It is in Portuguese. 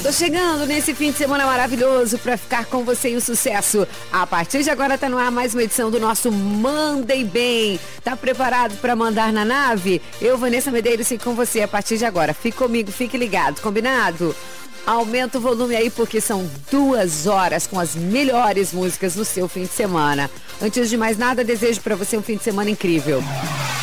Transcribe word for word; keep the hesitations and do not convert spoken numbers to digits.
Tô chegando nesse fim de semana maravilhoso pra ficar com você e o sucesso. A partir de agora tá no ar mais uma edição do nosso Mandem Bem. Tá preparado pra mandar na nave? Eu, Vanessa Medeiros, fico com você a partir de agora. Fique comigo, fique ligado, combinado? Aumenta o volume aí porque são duas horas com as melhores músicas do seu fim de semana. Antes de mais nada, desejo pra você um fim de semana incrível.